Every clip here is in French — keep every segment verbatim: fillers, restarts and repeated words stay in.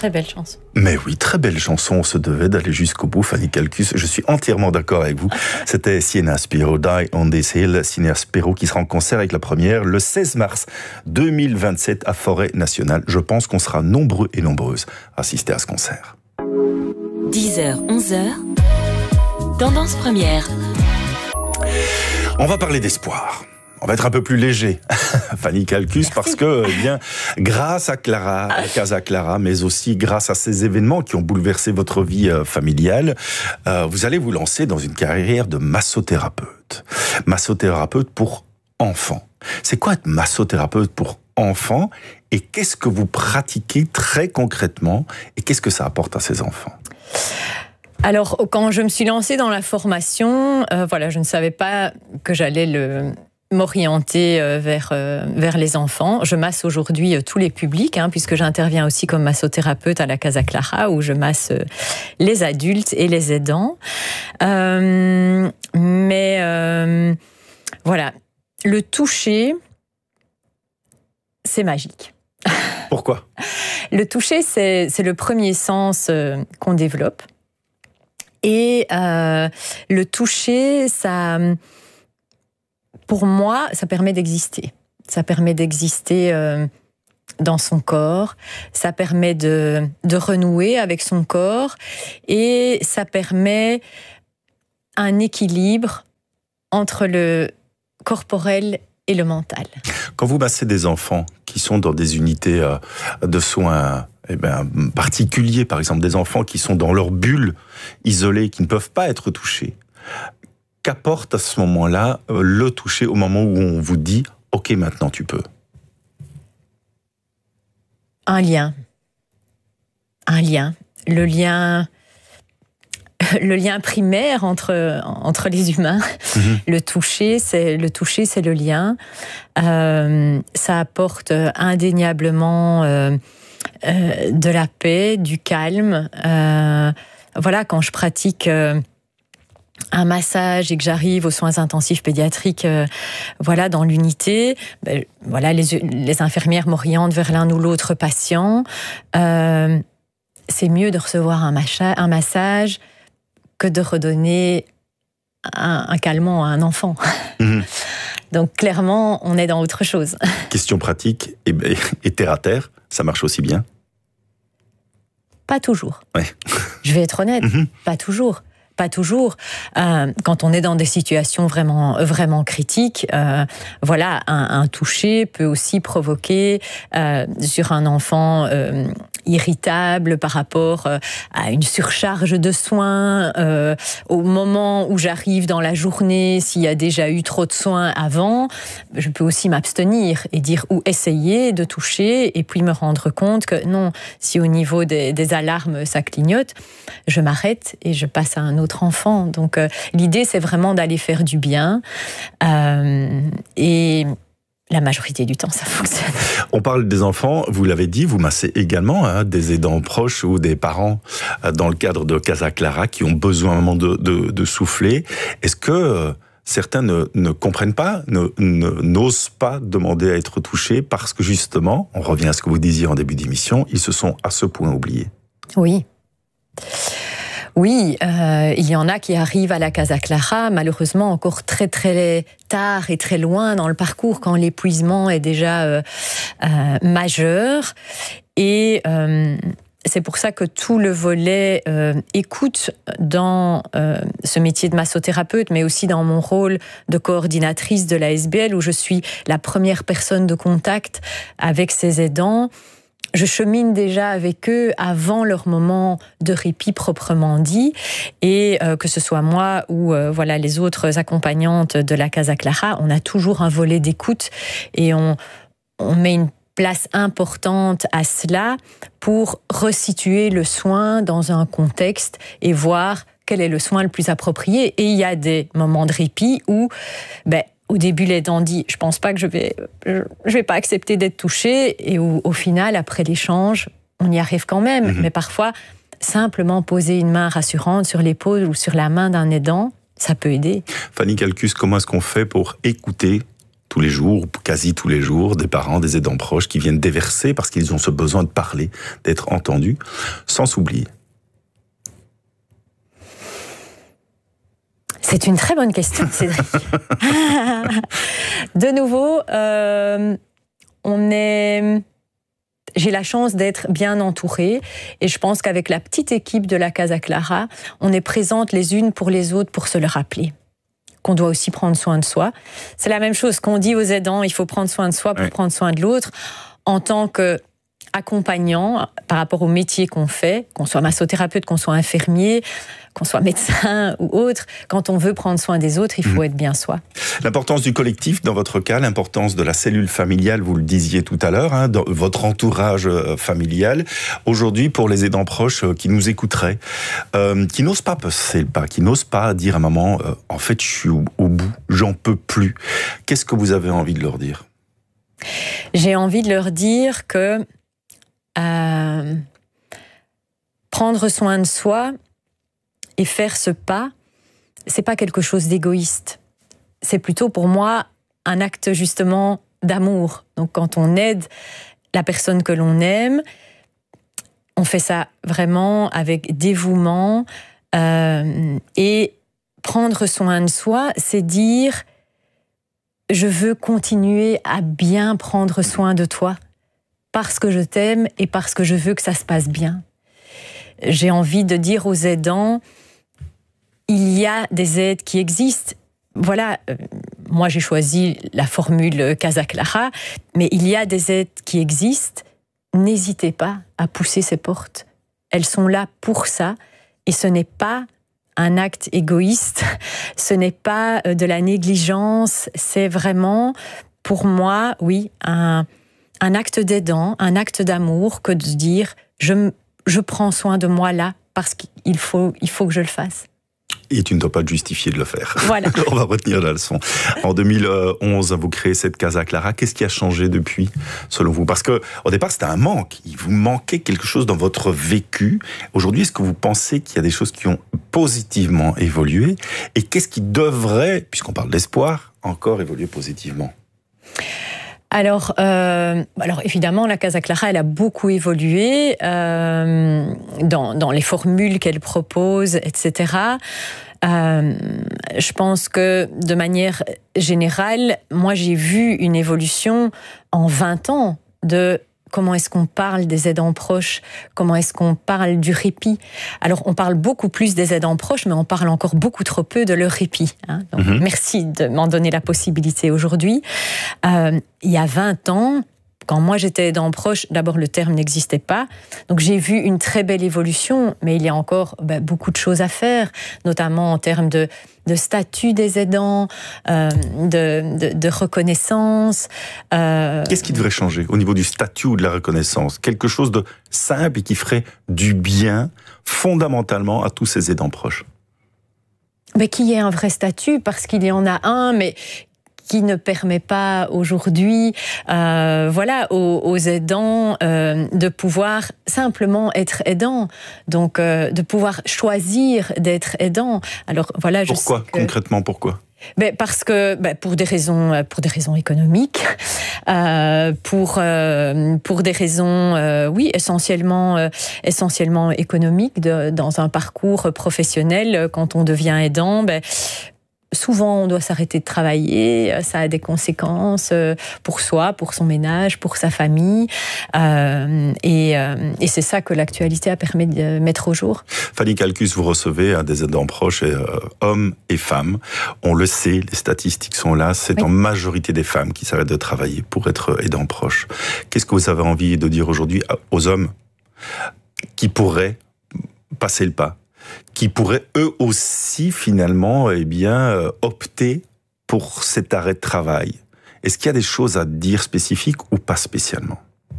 très belle chanson. Mais oui, très belle chanson, on se devait d'aller jusqu'au bout, Fanny Calcus, je suis entièrement d'accord avec vous. C'était Sienna Spiro, Die on this hill, Sienna Spiro qui sera en concert avec la première le seize mars deux mille vingt-sept à Forêt Nationale. Je pense qu'on sera nombreux et nombreuses à assister à ce concert. dix heures, onze heures, Tendance Première. On va parler d'espoir. On va être un peu plus léger, Fanny Calcus, parce que, eh bien, grâce à Clara, à Casa Clara, mais aussi grâce à ces événements qui ont bouleversé votre vie euh, familiale, euh, vous allez vous lancer dans une carrière de massothérapeute. Massothérapeute pour enfants. C'est quoi être massothérapeute pour enfants et qu'est-ce que vous pratiquez très concrètement et qu'est-ce que ça apporte à ces enfants ? Alors, quand je me suis lancée dans la formation, euh, voilà, je ne savais pas que j'allais le... m'orienter vers, vers les enfants. Je masse aujourd'hui tous les publics, hein, puisque j'interviens aussi comme massothérapeute à la Casa Clara, où je masse les adultes et les aidants. Euh, mais euh, voilà, le toucher, c'est magique. Pourquoi ? Le toucher, c'est, c'est le premier sens qu'on développe. Et euh, le toucher, ça... Pour moi, ça permet d'exister. Ça permet d'exister euh, dans son corps, ça permet de, de renouer avec son corps et ça permet un équilibre entre le corporel et le mental. Quand vous massez des enfants qui sont dans des unités euh, de soins eh ben, particuliers, par exemple des enfants qui sont dans leur bulle, isolés, qui ne peuvent pas être touchés, qu'apporte à ce moment-là euh, le toucher au moment où on vous dit « Ok, maintenant tu peux » ? Un lien. Un lien. Le lien, le lien primaire entre, entre les humains. Mmh. Le toucher, c'est le, toucher, c'est le lien. Euh, ça apporte indéniablement euh, euh, de la paix, du calme. Euh, voilà, quand je pratique... Euh, un massage et que j'arrive aux soins intensifs pédiatriques, euh, voilà, dans l'unité, ben, voilà, les, les infirmières m'orientent vers l'un ou l'autre patient. Euh, c'est mieux de recevoir un, macha, un massage que de redonner un, un calmant à un enfant. Mmh. Donc clairement, on est dans autre chose. Question pratique et, et terre à terre, ça marche aussi bien ? Pas toujours. Ouais. Je vais être honnête, mmh. pas toujours. Pas toujours. Euh, quand on est dans des situations vraiment, vraiment critiques, euh, voilà, un, un toucher peut aussi provoquer euh, sur un enfant euh, irritable par rapport euh, à une surcharge de soins. Euh, au moment où j'arrive dans la journée, s'il y a déjà eu trop de soins avant, je peux aussi m'abstenir et dire ou essayer de toucher et puis me rendre compte que non, si au niveau des, des alarmes ça clignote, je m'arrête et je passe à un autre enfant. Donc euh, l'idée c'est vraiment d'aller faire du bien euh, et la majorité du temps ça fonctionne. On parle des enfants, vous l'avez dit, vous massez également hein, des aidants proches ou des parents euh, dans le cadre de Casa Clara qui ont besoin à un moment de, de, de souffler. Est-ce que euh, certains ne, ne comprennent pas, ne, ne, n'osent pas demander à être touchés parce que justement, on revient à ce que vous disiez en début d'émission, ils se sont à ce point oubliés. Oui. Oui, euh, il y en a qui arrivent à la Casa Clara, malheureusement encore très très tard et très loin dans le parcours, quand l'épuisement est déjà euh, euh, majeur. Et euh, c'est pour ça que tout le volet euh, écoute dans euh, ce métier de massothérapeute, mais aussi dans mon rôle de coordinatrice de l'A S B L, où je suis la première personne de contact avec ces aidants. Je chemine déjà avec eux avant leur moment de répit proprement dit, et euh, que ce soit moi ou euh, voilà les autres accompagnantes de la Casa Clara, on a toujours un volet d'écoute et on, on met une place importante à cela pour resituer le soin dans un contexte et voir quel est le soin le plus approprié. Et il y a des moments de répit où ben, au début, l'aidant dit « je pense pas que je vais, je vais pas accepter d'être touché » et où, au final, après l'échange, on y arrive quand même. Mmh. Mais parfois, simplement poser une main rassurante sur l'épaule ou sur la main d'un aidant, ça peut aider. Fanny Calcus, comment est-ce qu'on fait pour écouter tous les jours, ou quasi tous les jours, des parents, des aidants proches qui viennent déverser parce qu'ils ont ce besoin de parler, d'être entendus, sans s'oublier? C'est une très bonne question, Cédric. De nouveau, euh, on est... J'ai la chance d'être bien entourée et je pense qu'avec la petite équipe de la Casa Clara, on est présentes les unes pour les autres pour se le rappeler. Qu'on doit aussi prendre soin de soi. C'est la même chose qu'on dit aux aidants, il faut prendre soin de soi pour oui. prendre soin de l'autre. En tant qu'accompagnant, par rapport au métier qu'on fait, qu'on soit massothérapeute, qu'on soit infirmier, qu'on soit médecin ou autre, quand on veut prendre soin des autres, il faut mmh. être bien soi. L'importance du collectif, dans votre cas, l'importance de la cellule familiale, vous le disiez tout à l'heure, hein, dans votre entourage familial. Aujourd'hui, pour les aidants proches qui nous écouteraient, euh, qui n'osent pas passer le pas, qui n'osent pas dire à maman, euh, en fait, je suis au, au bout, j'en peux plus. Qu'est-ce que vous avez envie de leur dire? J'ai envie de leur dire que euh, prendre soin de soi et faire ce pas, c'est pas quelque chose d'égoïste. C'est plutôt pour moi un acte justement d'amour. Donc quand on aide la personne que l'on aime, on fait ça vraiment avec dévouement. Euh, et prendre soin de soi, c'est dire je veux continuer à bien prendre soin de toi parce que je t'aime et parce que je veux que ça se passe bien. J'ai envie de dire aux aidants, il y a des aides qui existent. Voilà, euh, moi j'ai choisi la formule Casa Clara, mais il y a des aides qui existent. N'hésitez pas à pousser ces portes. Elles sont là pour ça, et ce n'est pas un acte égoïste, ce n'est pas de la négligence, c'est vraiment, pour moi, oui, un, un acte d'aidant, un acte d'amour, que de dire je, je prends soin de moi là, parce qu'il faut, il faut que je le fasse. Et tu ne dois pas te justifier de le faire. Voilà. On va retenir la leçon. En deux mille onze, vous créez cette Casa Clara. Qu'est-ce qui a changé depuis, selon vous? Parce que au départ, c'était un manque. Il vous manquait quelque chose dans votre vécu. Aujourd'hui, est-ce que vous pensez qu'il y a des choses qui ont positivement évolué? Et qu'est-ce qui devrait, puisqu'on parle d'espoir, encore évoluer positivement? Alors, euh, alors évidemment, la Casa Clara, elle a beaucoup évolué euh, dans, dans les formules qu'elle propose, et cetera. Euh, je pense que de manière générale, moi j'ai vu une évolution en vingt ans de comment est-ce qu'on parle des aidants proches, comment est-ce qu'on parle du répit. Alors, on parle beaucoup plus des aidants proches, mais on parle encore beaucoup trop peu de leur répit. Hein. Donc, mm-hmm. Merci de m'en donner la possibilité aujourd'hui. Euh, il y a vingt ans, quand moi j'étais aidant proche, d'abord le terme n'existait pas. Donc j'ai vu une très belle évolution, mais il y a encore ben, beaucoup de choses à faire, notamment en termes de, de statut des aidants, euh, de, de, de reconnaissance. Euh... Qu'est-ce qui devrait changer au niveau du statut ou de la reconnaissance? Quelque chose de simple et qui ferait du bien fondamentalement à tous ces aidants proches. Mais qu'il y ait un vrai statut, parce qu'il y en a un, mais qui ne permet pas aujourd'hui, euh, voilà, aux, aux aidants euh, de pouvoir simplement être aidants, donc euh, de pouvoir choisir d'être aidant. Alors voilà, je pourquoi sais que... concrètement pourquoi? Ben parce que ben pour des raisons pour des raisons économiques, euh, pour euh, pour des raisons euh, oui essentiellement euh, essentiellement économiques de, dans un parcours professionnel. Quand on devient aidant, ben souvent, on doit s'arrêter de travailler, ça a des conséquences pour soi, pour son ménage, pour sa famille. Euh, et euh, et c'est ça que l'actualité a permis de mettre au jour. Fanny Calcus, vous recevez des aidants proches, et, euh, hommes et femmes. On le sait, les statistiques sont là, c'est oui. en majorité des femmes qui s'arrêtent de travailler pour être aidants proches. Qu'est-ce que vous avez envie de dire aujourd'hui aux hommes qui pourraient passer le pas, qui pourraient eux aussi finalement eh bien, opter pour cet arrêt de travail? Est-ce qu'il y a des choses à dire spécifiques ou pas spécialement?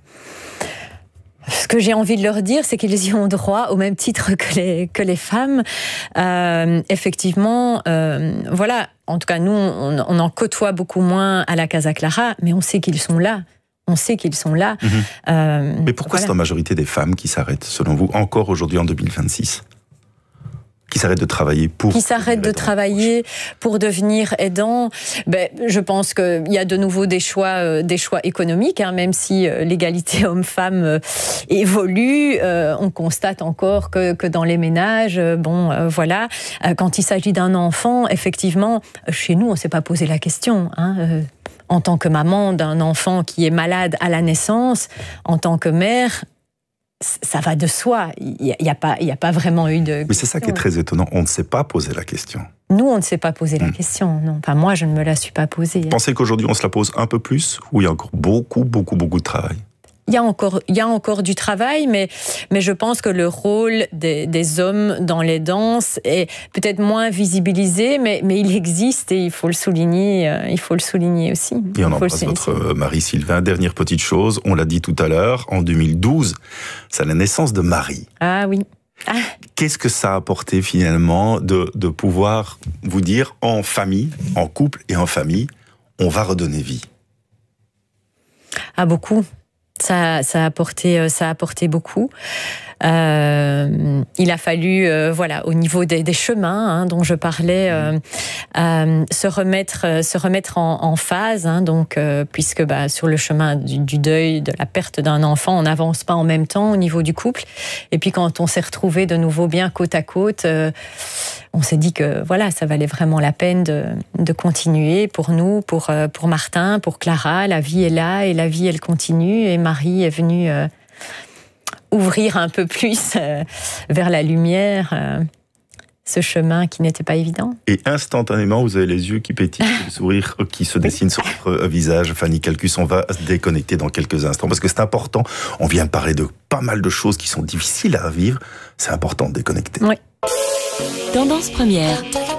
Ce que j'ai envie de leur dire, c'est qu'ils y ont droit au même titre que les, que les femmes. Euh, effectivement, euh, voilà, en tout cas nous, on, on en côtoie beaucoup moins à la Casa Clara, mais on sait qu'ils sont là. On sait qu'ils sont là. Mmh. Euh, mais pourquoi voilà. c'est la majorité des femmes qui s'arrêtent, selon vous, encore aujourd'hui en deux mille vingt-six? Qui s'arrêtent de travailler pour... Qui s'arrêtent de travailler pour devenir aidants. Ben, je pense qu'il y a de nouveau des choix, euh, des choix économiques, hein, même si euh, l'égalité homme-femme euh, évolue. Euh, on constate encore que, que dans les ménages, euh, bon, euh, voilà, euh, quand il s'agit d'un enfant, effectivement, chez nous, on ne s'est pas posé la question, hein, euh, en tant que maman d'un enfant qui est malade à la naissance, en tant que mère... Ça va de soi. Il n'y a, a, pas, a pas vraiment eu de... Mais c'est ça qui est très étonnant. On ne s'est pas posé la question. Nous, on ne s'est pas posé la mmh. question. Non. Enfin, moi, je ne me la suis pas posée. Vous pensez qu'aujourd'hui, on se la pose un peu plus ou il y a encore beaucoup, beaucoup, beaucoup de travail? Il y a encore, il y a encore du travail, mais, mais je pense que le rôle des, des hommes dans les danses est peut-être moins visibilisé, mais, mais il existe et il faut le souligner, euh, il faut le souligner aussi. Et on embrasse votre Marie Sylvain. Dernière petite chose, on l'a dit tout à l'heure, en deux mille douze, c'est la naissance de Marie. Ah oui. Ah. Qu'est-ce que ça a apporté finalement de, de pouvoir vous dire en famille, en couple et en famille, on va redonner vie? Ah, beaucoup. Ça, ça, a apporté, ça a apporté beaucoup. Euh, il a fallu, euh, voilà, au niveau des, des chemins hein, dont je parlais, euh, euh, se remettre, euh, se remettre en, en phase. Hein, donc, euh, puisque bah, sur le chemin du, du deuil, de la perte d'un enfant, on n'avance pas en même temps au niveau du couple. Et puis quand on s'est retrouvés de nouveau bien côte à côte, euh, on s'est dit que voilà, ça valait vraiment la peine de, de continuer pour nous, pour, pour Martin, pour Clara. La vie est là et la vie, elle continue. Et Marie est venue euh, ouvrir un peu plus euh, vers la lumière euh, ce chemin qui n'était pas évident. Et instantanément, vous avez les yeux qui pétillent, le sourire qui se dessine sur votre visage. Fanny Calcus, on va se déconnecter dans quelques instants parce que c'est important. On vient de parler de pas mal de choses qui sont difficiles à vivre. C'est important de déconnecter. Oui. Tendance première.